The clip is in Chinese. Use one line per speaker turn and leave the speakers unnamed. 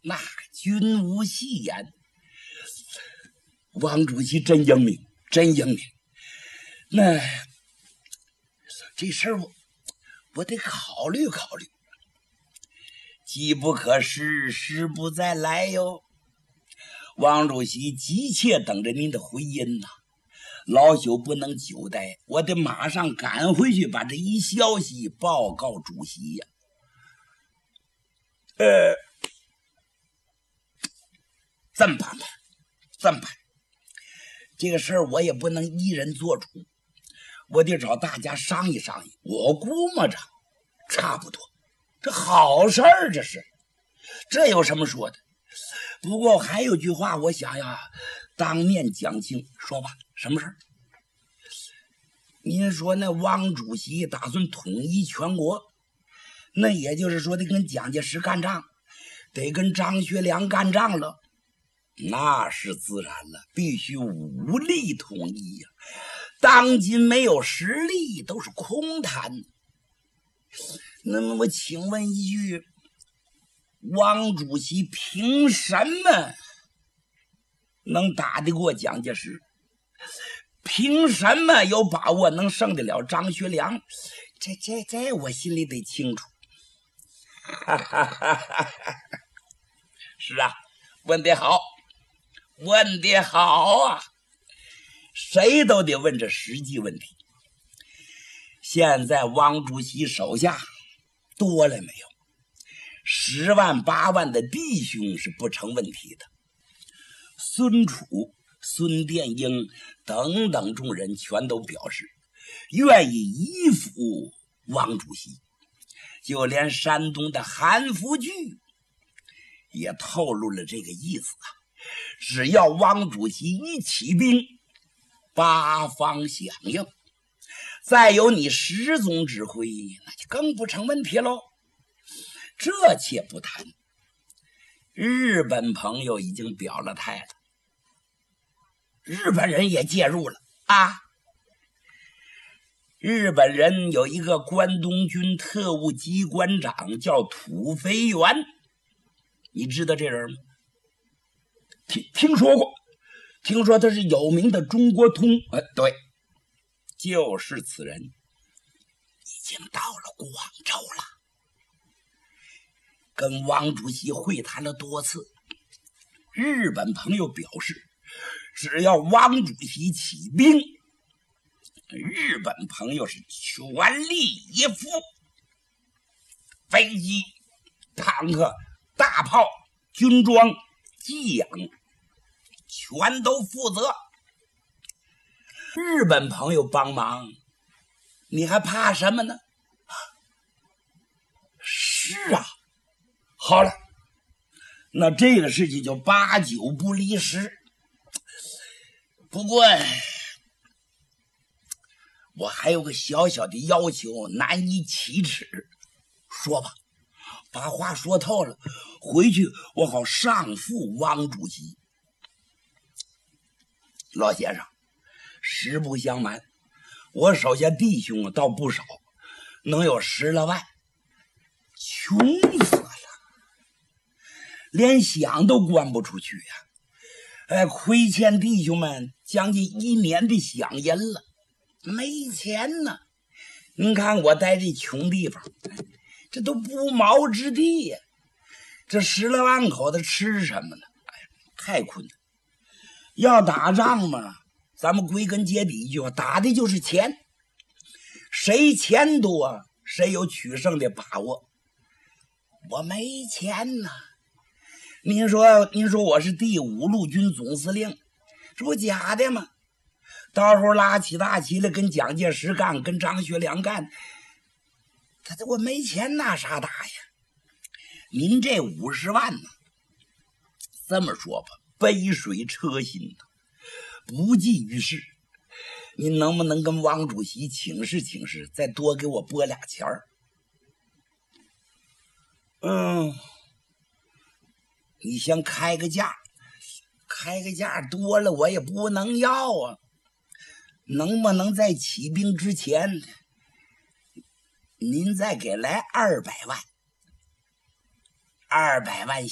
那君无戏言。王主席真英明，真英明。那这事儿我得考虑考虑。机不可失，时不再来哟。王主席急切等着您的回音呐，老朽不能久待，我得马上赶回去把这一消息报告主席呀。这么办吧，这么办，这个事儿我也不能一人做主，我得找大家商议商议。我估摸着差不多，这好事儿，这有什么说的？不过还有句话，我想呀，当面讲清。说吧，什么事儿？您说那汪主席打算统一全国，那也就是说得跟蒋介石干仗，得跟张学良干仗了。那是自然了，必须武力统一呀。当今没有实力都是空谈。那么我请问一句，汪主席凭什么能打得过蒋介石？凭什么有把握能胜得了张学良？这我心里得清楚。是啊，问得好，问得好啊！谁都得问这实际问题。现在汪主席手下多了没有？10万8万的弟兄是不成问题的。孙楚、孙殿英等等众人全都表示愿意依附汪主席，就连山东的韩复榘也透露了这个意思啊。只要汪主席一起兵，八方响应，再有你石总指挥，那就更不成问题喽。这且不谈，日本朋友已经表了态了，日本人也介入了啊。日本人有一个关东军特务机关长叫土肥原，你知道这人吗？听说过，听说他是有名的中国通。对，就是此人，已经到了广州了，跟汪主席会谈了多次。日本朋友表示，只要汪主席起兵，日本朋友是全力以赴，飞机、坦克、大炮、军装、给养全都负责。日本朋友帮忙，你还怕什么呢？是啊，好了，那这个事情就8、9不离10。不过我还有个小小的要求，难以启齿。说吧，把话说透了，回去我好上复汪主席。老先生，实不相瞒，我手下弟兄倒不少，能有10来万，穷死了，连饷都关不出去呀！亏欠弟兄们将近1年的饷银了，没钱呢。您看我在这穷地方，这都不毛之地呀，这10来万口子吃什么呢？太困难。要打仗嘛，咱们归根结底一句话，打的就是钱，谁钱多谁有取胜的把握。我没钱呐。您说我是第5路军总司令，这不假的吗？到时候拉起大旗来跟蒋介石干，跟张学良干，我没钱那啥打呀？您这50万呢，这么说吧，杯水车薪，不济于事。您能不能跟汪主席请示请示，再多给我拨俩钱儿？你先开个价，开个价多了我也不能要啊。能不能在起兵之前，您再给来200万？200万